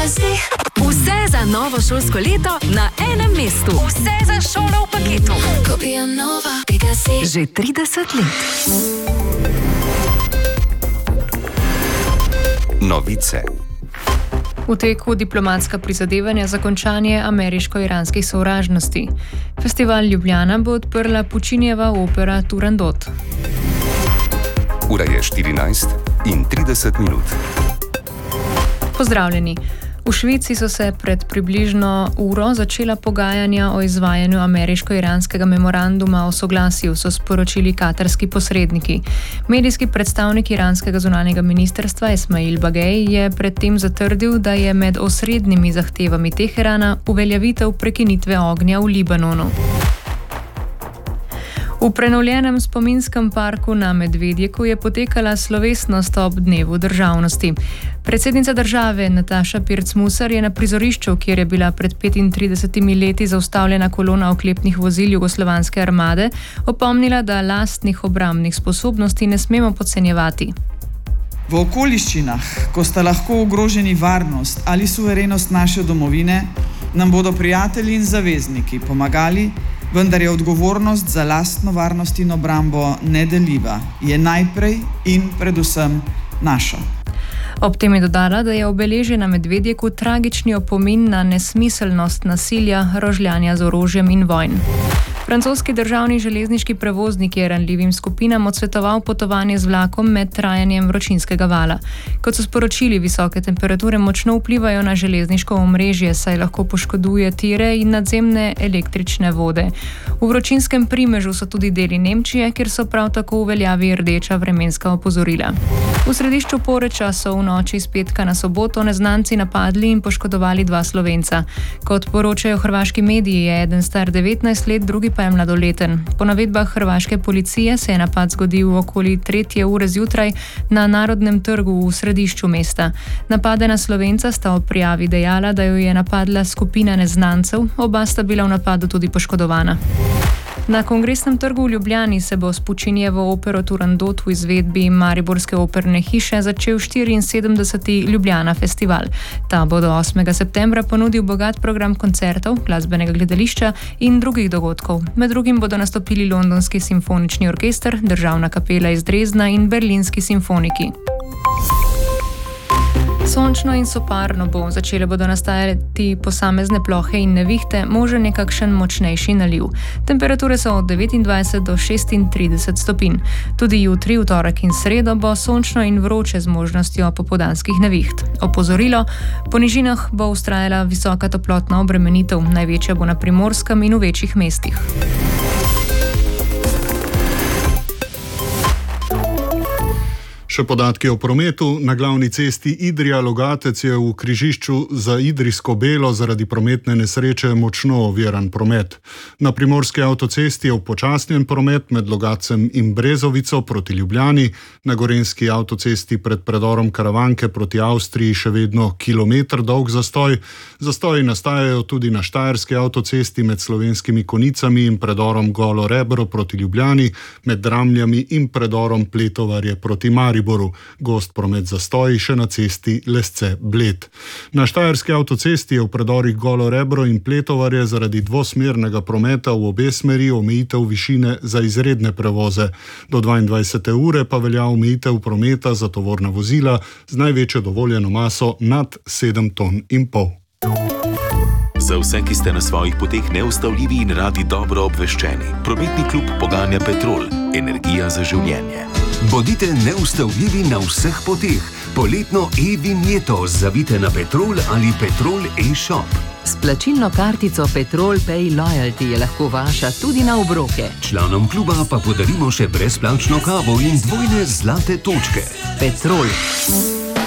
Vse za novo šolsko leto na enem mestu. Vse za šolo v paketu. Že 30 let. Novice. V teku diplomatska prizadevanja za končanje ameriško-iranskih sovražnosti. Festival Ljubljana bo odprla Pučinijeva opera Turandot. Ura je 14:30. Pozdravljeni. V Švici so se pred približno uro začela pogajanja o izvajanju ameriško-iranskega memoranduma o soglasju, so sporočili katarski posredniki. Medijski predstavnik iranskega zunanjega ministrstva Esmail Bagej je predtem zatrdil, da je med osrednjimi zahtevami Teherana uveljavitev prekinitve ognja v Libanonu. V prenovljenem spominskem parku na Medvedjeku je potekala slovesnost ob dnevu državnosti. Predsednica države Nataša Pirc-Musar je na prizorišču, kjer je bila pred 35 leti zaustavljena kolona oklepnih vozil jugoslovanske armade, opomnila, da lastnih obrambnih sposobnosti ne smemo podcenjevati. V okoliščinah, ko sta lahko ogroženi varnost ali suverenost naše domovine, nam bodo prijatelji in zavezniki pomagali, vendar je odgovornost za lastno varnost in obrambo nedeljiva, je najprej in predvsem naša. Ob tem je dodala, da je obeležje na Medvedjeku tragični opomin na nesmiselnost nasilja, rožljanja z orožjem in vojn. Francoski državni železniški prevoznik je ranljivim skupinam odsvetoval potovanje z vlakom med trajanjem vročinskega vala. Kot so sporočili, visoke temperature močno vplivajo na železniško omrežje, saj lahko poškoduje tire in nadzemne električne vode. V vročinskem primežu so tudi deli Nemčije, kjer so prav tako v veljavi rdeča vremenska opozorila. V središču Poreča so v noči iz petka na soboto neznanci napadli in poškodovali 2 Slovenca. Kot poročajo hrvaški mediji, je eden star 19 let, drugi pa je mladoleten. Po navedbah hrvaške policije se je napad zgodil okoli 3. ure zjutraj na Narodnem trgu v središču mesta. Napadena Slovenca sta ob prijavi dejala, da jo je napadla skupina neznancev, oba sta bila v napadu tudi poškodovana. Na Kongresnem trgu v Ljubljani se bo s Pučinijevo opero Turandot v izvedbi Mariborske operne hiše začel 74. Ljubljana festival. Ta bo do 8. septembra ponudil bogat program koncertov, glasbenega gledališča in drugih dogodkov. Med drugim bodo nastopili Londonski simfonični orkester, Državna kapela iz Dresdna in Berlinski simfoniki. Sončno in soparno bo, začele bodo nastajati posamezne plohe in nevihte, možen je kakšen močnejši naliv. Temperature so od 29 do 36 stopinj. Tudi jutri, v torek in sredo bo sončno in vroče z možnostjo popoldanskih neviht. Opozorilo: po nižinah bo vztrajala visoka toplotna obremenitev, največja bo na Primorskem in v večjih mestih. Še podatki o prometu. Na glavni cesti Idrija-Logatec je v križišču za Idrijsko Belo zaradi prometne nesreče močno oviran promet. Na primorski avtocesti je upočasnjen promet med Logatcem in Brezovico proti Ljubljani, na gorenjski avtocesti pred predorom Karavanke proti Avstriji še vedno kilometer dolg zastoj. Zastoji nastajajo tudi na štajerski avtocesti med Slovenskimi Konicami in predorom Golo Rebro proti Ljubljani, med Dramljami in predorom Pletovarje proti Mariboru. Gost promet zastoji še na cesti Lesce-Bled. Na štajerski avtocesti je v predorih Golo Rebro in Pletovarje zaradi dvosmernega prometa v obe smeri omejitev višine za izredne prevoze. Do 22. ure pa velja omejitev prometa za tovorna vozila z največjo dovoljeno maso nad 7,5 ton. Za vse, ki ste na svojih poteh neustavljivi in radi dobro obveščeni, prometni klub poganja Petrol, energija za življenje. Bodite neustavljivi na vseh poteh. Poletno e-vinjeto zavite na Petrol ali Petrol e-shop. S plačilno kartico Petrol Pay Loyalty je lahko vaša tudi na obroke. Članom kluba pa podarimo še brezplačno kavo in 2 zlate točke. Petrol.